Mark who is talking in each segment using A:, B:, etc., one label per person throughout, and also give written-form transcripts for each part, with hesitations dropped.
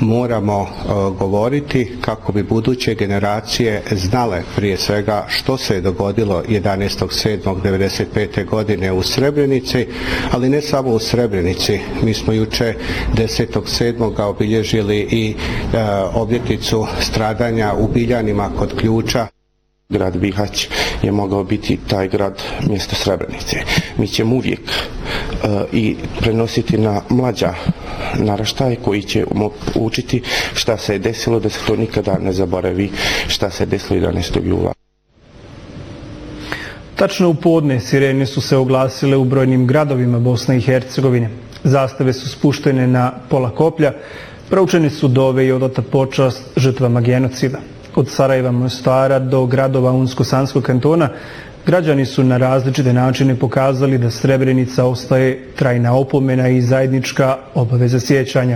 A: moramo govoriti kako bi buduće generacije znale prije svega što se je dogodilo 11.7.1995. godine u Srebrenici, ali ne samo u Srebrenici. Mi smo juče 10.7. obilježili i obljetnicu stradanja u Biljanima kod Ključa.
B: Grad Bihać je mogao biti taj grad mjesto Srebrenice. Mi ćemo uvijek i prenositi na mlađa naraštaje koji će učiti šta se je desilo, da se to nikada ne zaboravi šta se je desilo 11. jula.
C: Tačno u podne sirene su se oglasile u brojnim gradovima Bosne i Hercegovine. Zastave su spuštene na pola koplja, proučene su dove i odata počast žrtvama genocida. Od Sarajeva, Mostara do gradova Unsko-Sanskog kantona, građani su na različite načine pokazali da Srebrenica ostaje trajna opomena i zajednička obaveza sjećanja.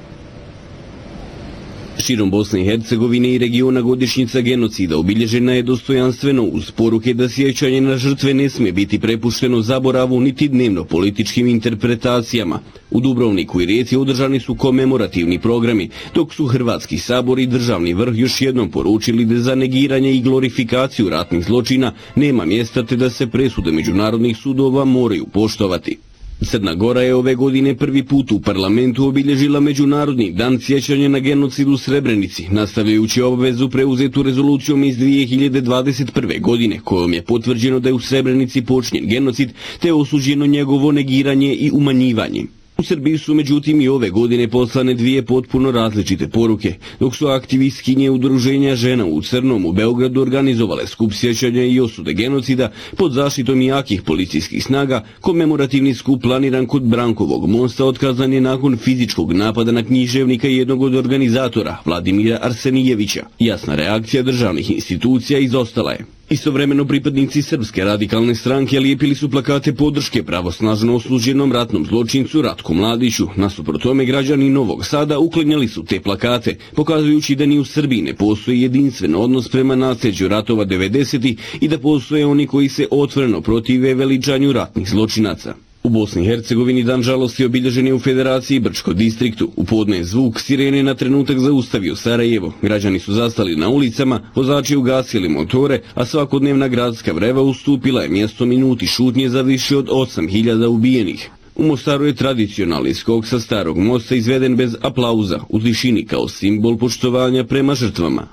D: Širom Bosne i Hercegovine i regiona godišnjica genocida obilježena je dostojanstveno uz poruke da sjećanje na žrtve ne smije biti prepušteno zaboravu niti dnevno političkim interpretacijama. U Dubrovniku i Rijeci održani su komemorativni programi, dok su Hrvatski sabor i državni vrh još jednom poručili da za negiranje i glorifikaciju ratnih zločina nema mjesta te da se presude međunarodnih sudova moraju poštovati. Crna Gora je ove godine prvi put u parlamentu obilježila Međunarodni dan sjećanja na genocid u Srebrenici, nastavljajući obvezu preuzetu rezolucijom iz 2021. godine, kojom je potvrđeno da je u Srebrenici počinjen genocid, te osuđeno njegovo negiranje i umanjivanje. U Srbiji su međutim i ove godine poslane dvije potpuno različite poruke, dok su aktivistkinje udruženja žena u Crnom u Beogradu organizovale skup sjećanja i osude genocida pod zaštitom jakih policijskih snaga. Komemorativni skup planiran kod Brankovog mosta otkazan je nakon fizičkog napada na književnika i jednog od organizatora, Vladimira Arsenijevića. Jasna reakcija državnih institucija izostala je. Istovremeno pripadnici Srpske radikalne stranke lijepili su plakate podrške pravosnažno osuđenom ratnom zločincu Ratku Mladiću. Nasuprot tome građani Novog Sada uklanjali su te plakate, pokazujući da ni u Srbiji ne postoji jedinstven odnos prema nasljeđu ratova 90-ih i da postoje oni koji se otvoreno protive veličanju ratnih zločinaca. U Bosni i Hercegovini dan žalosti obilježen je u Federaciji Brčko distriktu. U podne je zvuk sirene na trenutak zaustavio Sarajevo. Građani su zastali na ulicama, vozači ugasili motore, a svakodnevna gradska vreva ustupila je mjesto minuti šutnje za više od 8.000 ubijenih. U Mostaru je tradicionalni skok sa Starog mosta izveden bez aplauza, u tišini kao simbol poštovanja prema žrtvama.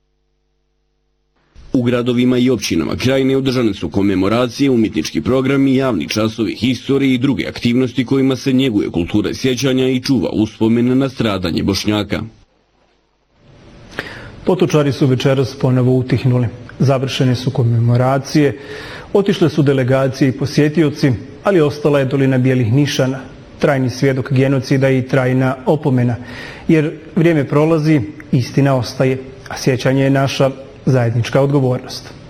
D: U gradovima i općinama Krajine održane su komemoracije, umjetnički programi, javni časovi, historije i druge aktivnosti kojima se njeguje kultura sjećanja i čuva uspomena na stradanje Bošnjaka.
C: Potočari su večeras ponovo utihnuli. Završene su komemoracije, otišle su delegacije i posjetioci, ali ostala je dolina bijelih nišana, trajni svjedok genocida i trajna opomena, jer vrijeme prolazi, istina ostaje, a sjećanje je naša zajednička odgovornost.